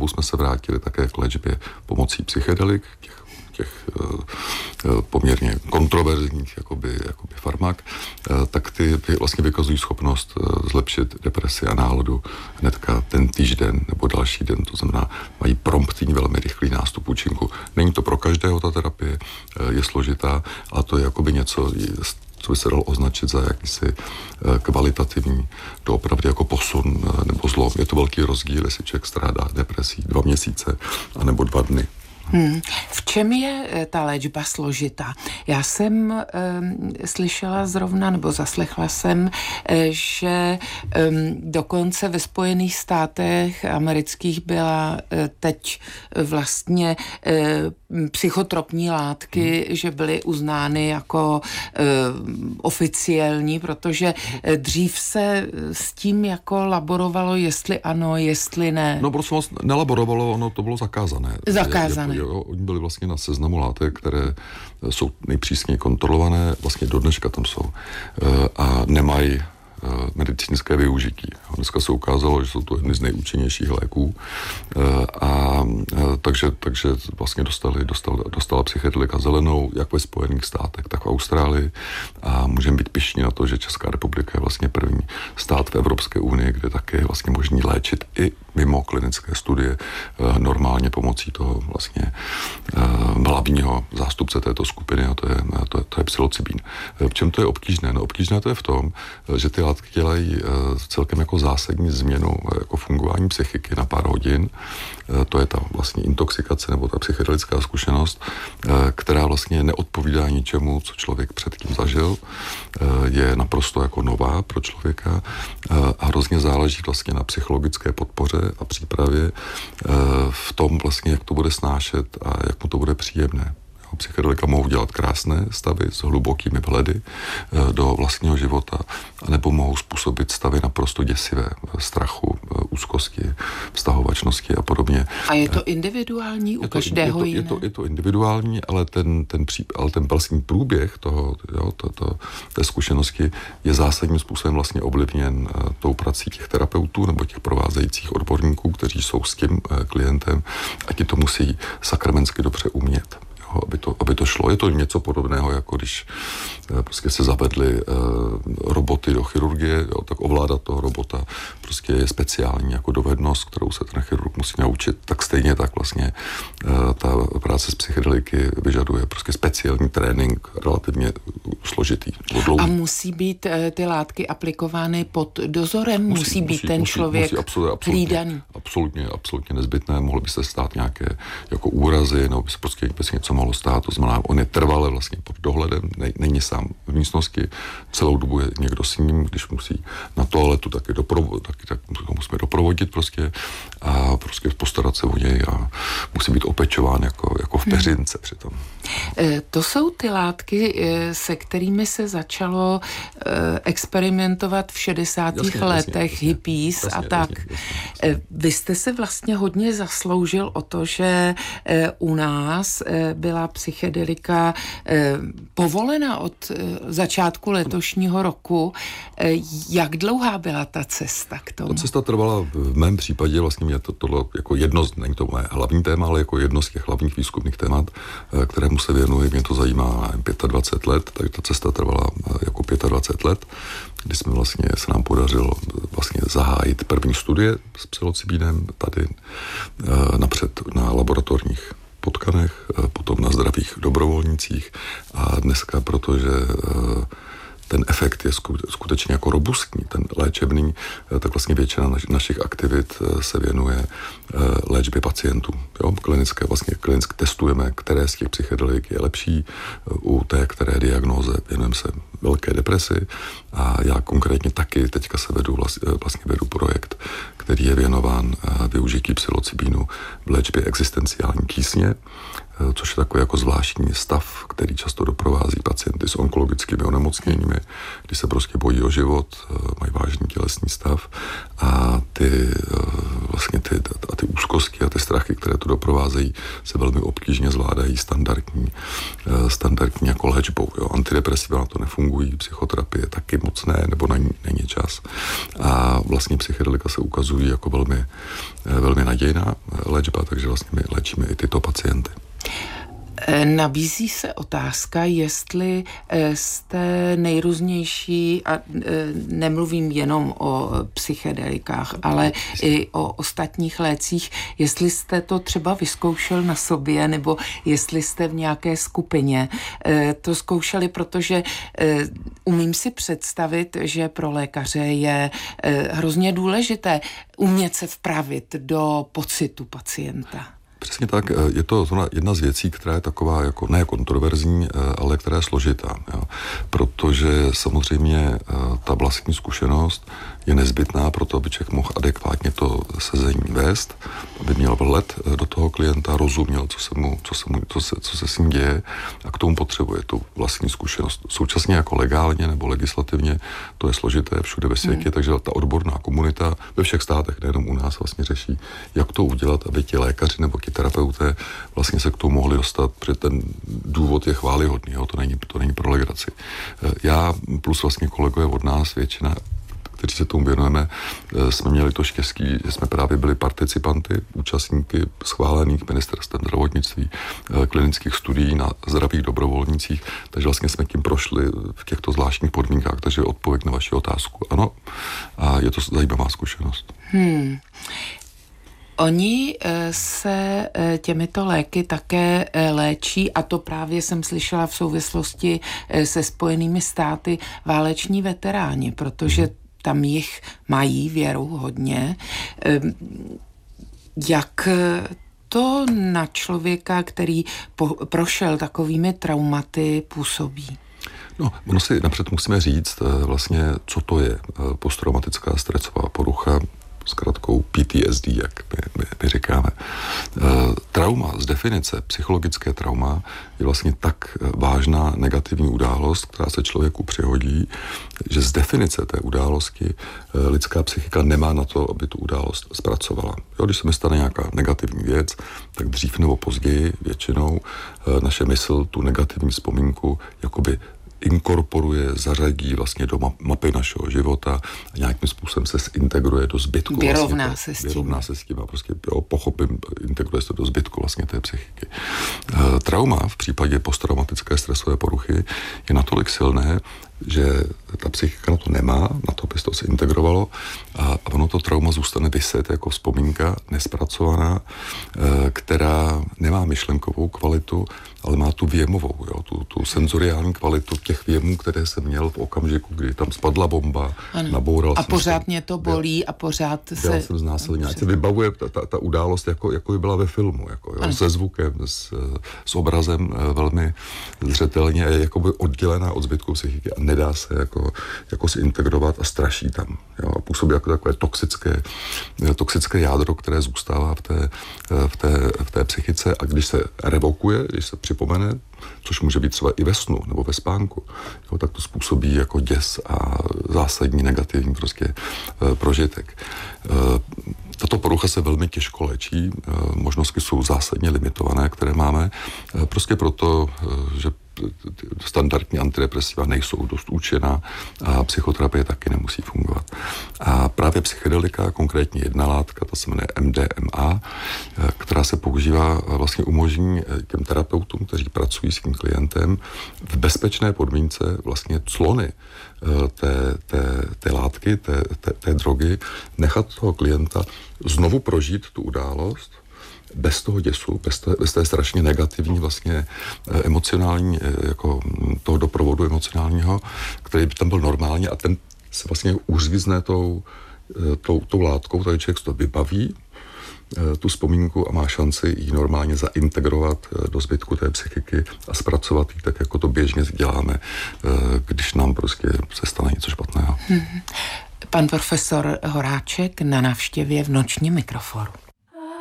znovu jsme se vrátili také k léčbě pomocí psychedelik, těch poměrně kontroverzních jakoby farmak, tak ty vlastně vykazují schopnost zlepšit depresi a náladu hnedka ten týžden nebo další den, to znamená, mají promptní, velmi rychlý nástup účinku. Není to pro každého ta terapie, je složitá, ale to je jakoby něco, co by se dalo označit za jakýsi kvalitativní, doopravdy jako posun nebo zlom. Je to velký rozdíl, jestli člověk strádá depresí 2 měsíce anebo 2 dny. V čem je ta léčba složitá? Já jsem slyšela zrovna, nebo zaslechla jsem, že dokonce ve Spojených státech amerických byla teď vlastně psychotropní látky, že byly uznány jako oficiální, protože dřív se s tím jako laborovalo, jestli ano, jestli ne. No, prostě moc nelaborovalo, ono to bylo zakázané. Zakázané. Oni byli vlastně na seznamu látek, které jsou nejpřísněji kontrolované, vlastně do dneška tam jsou, a nemají medicínské využití. Dneska se ukázalo, že jsou to jedny z nejúčinnějších léků, takže vlastně dostala psychedelika zelenou, jak ve Spojených státech, tak v Austrálii, a můžeme být pyšní na to, že Česká republika je vlastně první stát v Evropské unii, kde také je vlastně možný léčit i mimo klinické studie normálně pomocí toho vlastně hlavního zástupce této skupiny, a to je psilocybin. V čem to je obtížné? No, obtížné to je v tom, že ty látky dělají celkem jako zásadní změnu jako fungování psychiky na pár hodin. To je ta vlastně intoxikace nebo ta psychedelická zkušenost, která vlastně neodpovídá ničemu, co člověk předtím zažil. Je naprosto jako nová pro člověka a hrozně záleží vlastně na psychologické podpoře a přípravě v tom vlastně, jak to bude snášet a jak mu to bude příjemné. Psychedelika mohou dělat krásné stavy s hlubokými vhledy do vlastního života, nebo mohou způsobit stavy naprosto děsivé, strachu, úzkosti, vztahovačnosti a podobně. A je to individuální u každého jiné? Je to individuální, ale ten vlastní průběh té zkušenosti je zásadním způsobem vlastně ovlivněn tou prací těch terapeutů nebo těch provázejících odborníků, kteří jsou s tím klientem, a ti to musí sakramensky dobře umět. Aby to šlo. Je to něco podobného, jako když prostě se zavedly roboty do chirurgie, tak ovládat toho robota prostě je speciální jako dovednost, kterou se ten chirurg musí naučit. Tak stejně tak vlastně ta práce s psychedeliky vyžaduje prostě speciální trénink, relativně složitý. A musí být ty látky aplikovány pod dozorem? Musí být ten člověk hlídaný? Absolutně nezbytné. Mohlo by se stát nějaké jako úrazy, nebo by se prostě něco mohlo stát. To znamená, on je trvale vlastně pod dohledem, není sám v místnosti, celou dobu je někdo s ním, když musí na toaletu, tak ho musíme doprovodit prostě a prostě postarat se o něj a musí být opečován jako v peřince přitom. To jsou ty látky, se kterými se začalo experimentovat v 60. letech, hippies a tak. Jasně. Vy jste se vlastně hodně zasloužil o to, že u nás byla psychedelika povolena od začátku letošního roku. Jak dlouhá byla ta cesta k tomu? Ta cesta trvala v mém případě, vlastně mě tohle jako není to moje hlavní téma, ale jako jedno z těch hlavních výzkumných témat, kterému se věnuji, mě to zajímá 25 let, takže ta cesta trvala jako 25 let, kdy se nám podařilo vlastně zahájit první studie s psilocybinem tady napřed na laboratorních potkanech, potom na zdravých dobrovolnících, a dneska, protože ten efekt je skutečně jako robustní, ten léčebný, tak vlastně většina našich aktivit se věnuje léčbě pacientů. Klinicky testujeme, které z těch psychedelik je lepší. U té které diagnóze věnujeme se velké depresi, a já konkrétně taky teďka se vedu projekt, který je věnován využití psilocybinu v léčbě existenciální tísně. což je takový jako zvláštní stav, který často doprovází pacienty s onkologickými onemocněními, kdy se prostě bojí o život, mají vážný tělesný stav a vlastně ty úzkosti a ty strachy, které to doprovázejí, se velmi obtížně zvládají standardní jako léčbou. Jo. Antidepresiva na to nefungují, psychoterapie taky moc ne, nebo není čas. A vlastně psychedelika se ukazují jako velmi, velmi nadějná léčba, takže vlastně my léčíme i tyto pacienty. Nabízí se otázka, jestli jste nejrůznější, a nemluvím jenom o psychedelikách, ale i o ostatních lécích, jestli jste to třeba vyzkoušel na sobě, nebo jestli jste v nějaké skupině to zkoušeli, protože umím si představit, že pro lékaře je hrozně důležité umět se vpravit do pocitu pacienta. Přesně tak, je to jedna z věcí, která je taková jako ne kontroverzní, ale která je složitá. Jo. Protože samozřejmě ta vlastní zkušenost je nezbytná pro to, aby člověk mohl adekvátně to sezení vést, aby měl vhled do toho klienta, rozuměl, co se s ním děje a k tomu potřebuje tu vlastní zkušenost. Současně jako legálně nebo legislativně to je složité všude ve světě, takže ta odborná komunita ve všech státech, nejenom u nás, vlastně řeší, jak to udělat, aby ti lékaři nebo ti terapeuté vlastně se k tomu mohli dostat, protože ten důvod je chvályhodný, jo? To není pro legraci. Já plus vlastně kolegové od nás, většina, kteří se tomu věnujeme, jsme měli to štěstí, že jsme právě byli participanty, účastníky schválených ministerstvem zdravotnictví, klinických studií na zdravých dobrovolnících, takže vlastně jsme tím prošli v těchto zvláštních podmínkách, takže odpověď na vaši otázku ano, a je to zajímavá zkušenost. Oni se těmito léky také léčí, a to právě jsem slyšela v souvislosti se Spojenými státy, váleční veteráni, protože tam jich mají věru hodně. Jak to na člověka, který prošel takovými traumaty, působí? No, ono si napřed musíme říct vlastně, co to je posttraumatická stresová porucha, s kratkou PTSD, jak my říkáme. Trauma z definice, psychologické trauma, je vlastně tak vážná negativní událost, která se člověku přihodí, že z definice té události lidská psychika nemá na to, aby tu událost zpracovala. Jo, když se mi stane nějaká negativní věc, tak dřív nebo později většinou naše mysl tu negativní vzpomínku jakoby inkorporuje, zařadí vlastně do mapy našeho života a nějakým způsobem se zintegruje do zbytku. Vyrovná se s tím a prostě pochopím, integruje se do zbytku vlastně té psychiky. Trauma v případě posttraumatické stresové poruchy je natolik silné, že ta psychika na to nemá, na to, aby se to zintegrovalo a ono to trauma zůstane viset jako vzpomínka nespracovaná, která nemá myšlenkovou kvalitu, ale má tu věmovou, jo, tu senzoriální kvalitu těch věmů, které jsem měl v okamžiku, kdy tam spadla bomba, naboural jsem. A pořád mě to bolí a pořád se... Já jsem znásilněn. Nějak se vybavuje ta událost, jako by byla ve filmu, jako, jo, se zvukem, s obrazem velmi zřetelně, je jakoby oddělená od zbytku psychiky a nedá se jako zintegrovat a straší tam. Jo, a působí jako takové toxické jádro, které zůstává v té psychice a když se revokuje, když se připomene, což může být třeba i ve snu nebo ve spánku, jo, tak to způsobí jako děs a zásadní negativní prostě prožitek. Tato porucha se velmi těžko léčí, možnosti jsou zásadně limitované, které máme, prostě proto, že standardní antidepresiva nejsou dost účinná a psychoterapie taky nemusí fungovat. A právě psychedelika, konkrétně jedna látka, ta se jmenuje MDMA, která se používá, vlastně umožní těm terapeutům, kteří pracují s tím klientem, v bezpečné podmínce vlastně clony té látky, té drogy, nechat toho klienta znovu prožít tu událost, bez toho děsu, bez té strašně negativní vlastně emocionální, jako toho doprovodu emocionálního, který by tam byl normálně a ten se vlastně uřízne tou látkou, takže člověk to vybaví, tu vzpomínku a má šanci ji normálně zaintegrovat do zbytku té psychiky a zpracovat ji tak, jako to běžně děláme, když nám prostě se stane něco špatného. Pan profesor Horáček na návštěvě v Nočním mikrofonu.